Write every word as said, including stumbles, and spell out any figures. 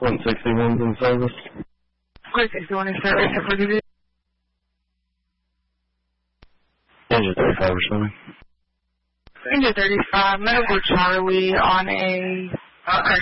one sixty-one's in service. one sixty-one in service. What is it? Engine thirty-five or something. Engine thirty-five, Medical Charlie on a uh,